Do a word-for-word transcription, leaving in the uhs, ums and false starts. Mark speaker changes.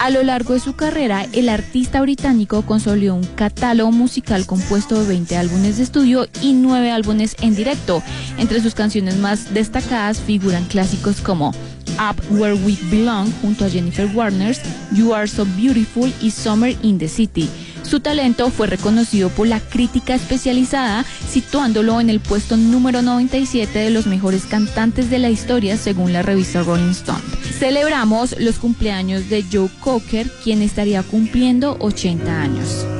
Speaker 1: A lo largo de su carrera, el artista británico consolidó un catálogo musical compuesto de veinte álbumes de estudio y nueve álbumes en directo. Entre sus canciones más destacadas figuran clásicos como Up Where We Belong junto a Jennifer Warnes, You Are So Beautiful y Summer in the City. Su talento fue reconocido por la crítica especializada, situándolo en el puesto número noventa y siete de los mejores cantantes de la historia según la revista Rolling Stone. Celebramos los cumpleaños de Joe Cocker, quien estaría cumpliendo ochenta años.